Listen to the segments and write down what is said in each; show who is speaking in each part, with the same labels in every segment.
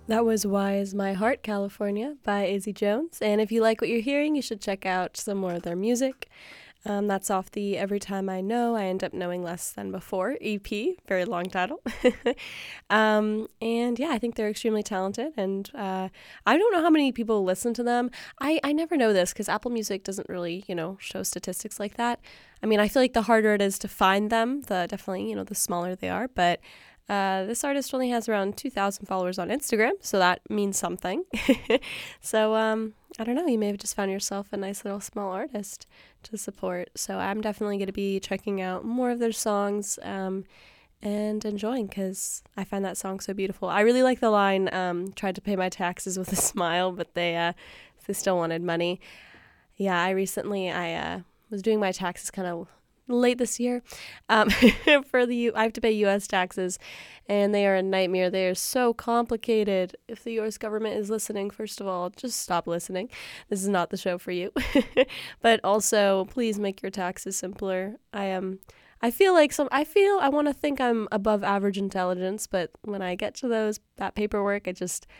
Speaker 1: That was Why Is My Heart, California by Izzy Jones. And if you like what you're hearing, you should check out some more of their music. That's off the Every Time I Know, I End Up Knowing Less Than Before EP. Very long title. And yeah, I think they're extremely talented. And I don't know how many people listen to them. I never know this because Apple Music doesn't really, show statistics like that. I mean, I feel like the harder it is to find them, the definitely, the smaller they are. But this artist only has around 2,000 followers on Instagram, so that means something. So, I don't know, you may have just found yourself a nice little small artist to support. So I'm definitely going to be checking out more of their songs and enjoying because I find that song so beautiful. I really like the line, tried to pay my taxes with a smile, but they still wanted money. Yeah, I was doing my taxes kind of late this year. I have to pay U.S. taxes, and they are a nightmare. They are so complicated. If the U.S. government is listening, first of all, just stop listening. This is not the show for you. But also, please make your taxes simpler. I feel like I want to think I'm above average intelligence, but when I get to that paperwork,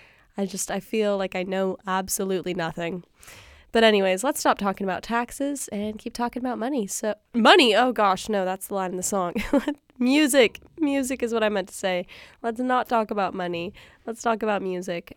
Speaker 1: I feel like I know absolutely nothing. But anyways, let's stop talking about taxes and keep talking about money. So money, oh gosh, no, that's the line in the song. Music is what I meant to say. Let's not talk about money. Let's talk about music.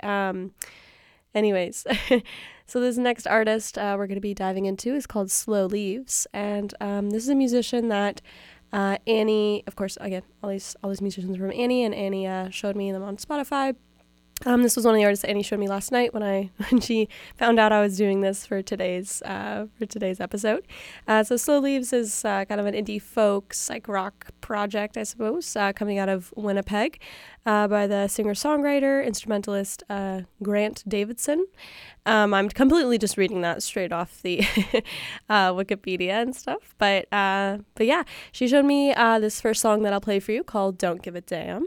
Speaker 1: Anyways, so this next artist we're going to be diving into is called Slow Leaves, and this is a musician that Annie, of course, again, all these musicians are from Annie, and Annie showed me them on Spotify. This was one of the artists that Annie showed me last night when she found out I was doing this for today's episode. So Slow Leaves is kind of an indie folk psych rock project, I suppose, coming out of Winnipeg by the singer-songwriter, instrumentalist Grant Davidson. I'm completely just reading that straight off the Wikipedia and stuff. But yeah, she showed me this first song that I'll play for you called Don't Give a Damn.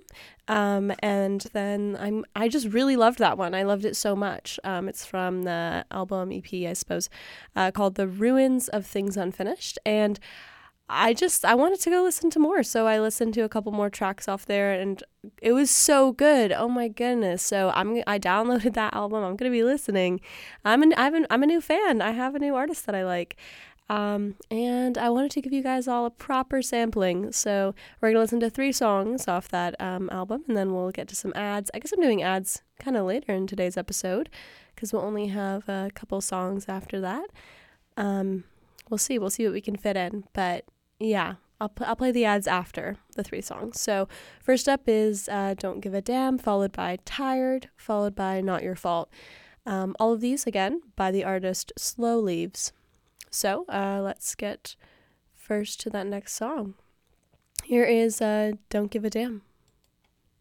Speaker 1: And then I just really loved that one. I loved it so much. It's from the album EP, I suppose, called The Ruins of Things Unfinished. And I wanted to go listen to more. So I listened to a couple more tracks off there and it was so good. Oh my goodness. So I downloaded that album. I'm going to be listening. I'm a new fan. I have a new artist that I like. And I wanted to give you guys all a proper sampling. So we're going to listen to 3 songs off that album, and then we'll get to some ads. I guess I'm doing ads kind of later in today's episode because we'll only have a couple songs after that. We'll see what we can fit in. But yeah, I'll play the ads after the 3 songs. So first up is Don't Give a Damn, followed by Tired, followed by Not Your Fault. All of these, again, by the artist Slow Leaves. So let's get first to that next song. Here is Don't Give a Damn.